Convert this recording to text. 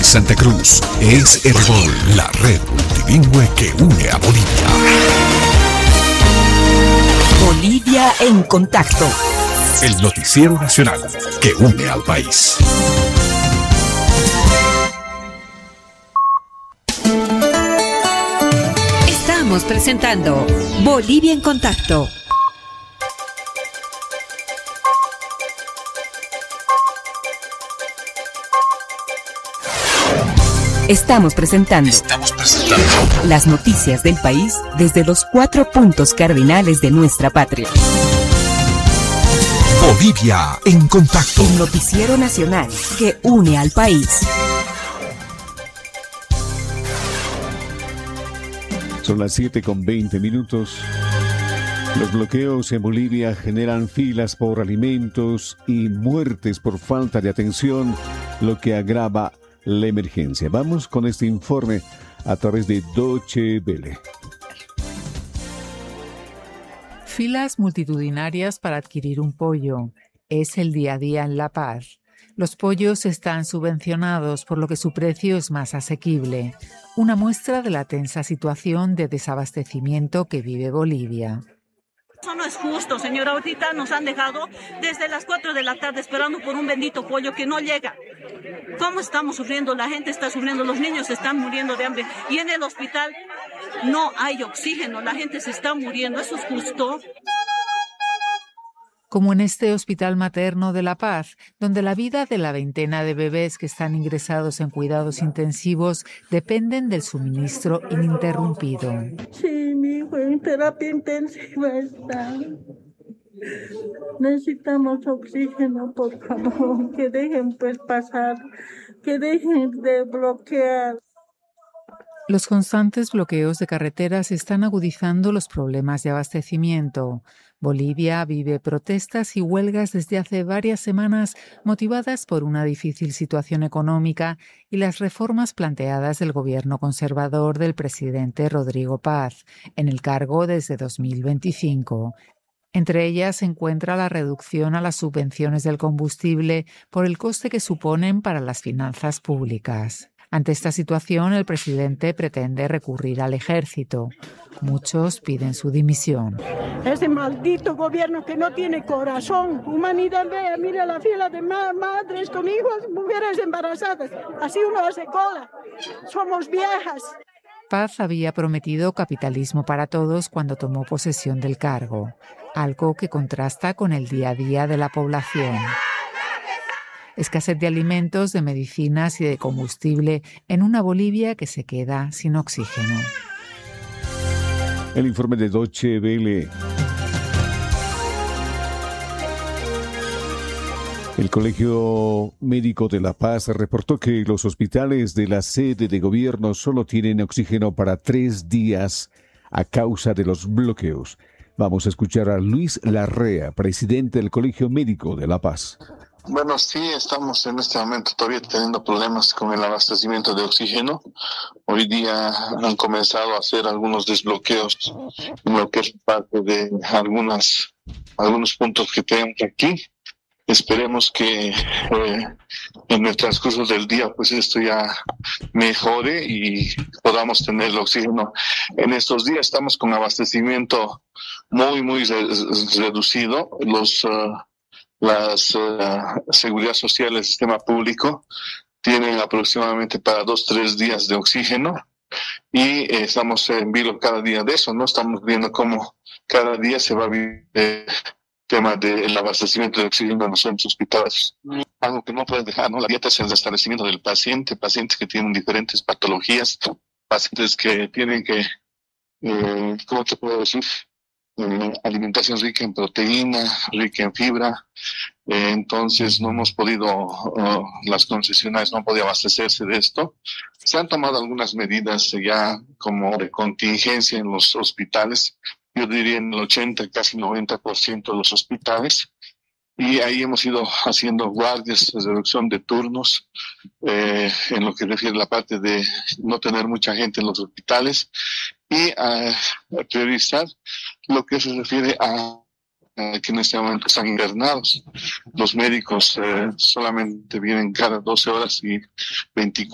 en Santa Cruz es Herbol, la red multilingüe que une a Bolivia. Bolivia en contacto. El noticiero nacional que une al país. Estamos presentando Bolivia en contacto. Estamos presentando las noticias del país desde los 4 puntos cardinales de nuestra patria. Bolivia en contacto. El noticiero nacional que une al país. Son las 7:20. Los bloqueos en Bolivia generan filas por alimentos y muertes por falta de atención, lo que agrava la emergencia. Vamos con este informe a través de Deutsche Welle. Filas multitudinarias para adquirir un pollo. Es el día a día en La Paz. Los pollos están subvencionados, por lo que su precio es más asequible. Una muestra de la tensa situación de desabastecimiento que vive Bolivia. Eso no es justo, señora. Ahorita nos han dejado desde las 4 de la tarde esperando por un bendito pollo que no llega. ¿Cómo estamos sufriendo? La gente está sufriendo, los niños están muriendo de hambre. Y en el hospital no hay oxígeno, la gente se está muriendo. ¿Eso es justo? Como en este hospital materno de La Paz, donde la vida de la veintena de bebés que están ingresados en cuidados intensivos dependen del suministro ininterrumpido. Sí, mi hijo en terapia intensiva está. Necesitamos oxígeno, por favor, que dejen pues pasar, que dejen de bloquear. Los constantes bloqueos de carreteras están agudizando los problemas de abastecimiento. Bolivia vive protestas y huelgas desde hace varias semanas motivadas por una difícil situación económica y las reformas planteadas del gobierno conservador del presidente Rodrigo Paz, en el cargo desde 2025. Entre ellas se encuentra la reducción a las subvenciones del combustible por el coste que suponen para las finanzas públicas. Ante esta situación, el presidente pretende recurrir al ejército. Muchos piden su dimisión. Ese maldito gobierno que no tiene corazón, humanidad, vea, mira la fila de madres con hijos, mujeres embarazadas. Así uno hace cola. Somos viejas. Paz había prometido capitalismo para todos cuando tomó posesión del cargo, algo que contrasta con el día a día de la población. Escasez de alimentos, de medicinas y de combustible en una Bolivia que se queda sin oxígeno. El informe de Deutsche Welle. El Colegio Médico de La Paz reportó que los hospitales de la sede de gobierno solo tienen oxígeno para 3 días a causa de los bloqueos. Vamos a escuchar a Luis Larrea, presidente del Colegio Médico de La Paz. Bueno, sí, estamos en este momento todavía teniendo problemas con el abastecimiento de oxígeno. Hoy día han comenzado a hacer algunos desbloqueos en lo que es parte de algunos puntos que tenemos aquí. Esperemos que en el transcurso del día pues esto ya mejore y podamos tener el oxígeno. En estos días estamos con abastecimiento muy reducido. Las seguridad social del sistema público tienen aproximadamente para 2-3 días de oxígeno y estamos en vilo cada día de eso, ¿no? Estamos viendo cómo cada día se va a vivir el tema del abastecimiento de oxígeno en los centros hospitalarios. Algo que no puedes dejar, ¿no? La dieta es el restablecimiento del paciente, pacientes que tienen diferentes patologías, pacientes que tienen que, ¿cómo te puedo decir? Alimentación rica en proteína, rica en fibra, entonces no hemos podido, las concesionarias no han podido abastecerse de esto. Se han tomado algunas medidas ya como de contingencia en los hospitales, yo diría en el 80, casi 90% de los hospitales, y ahí hemos ido haciendo guardias, reducción de turnos, en lo que refiere a la parte de no tener mucha gente en los hospitales, y a priorizar lo que se refiere a que en este momento están internados. Los médicos solamente vienen cada 12 horas y 24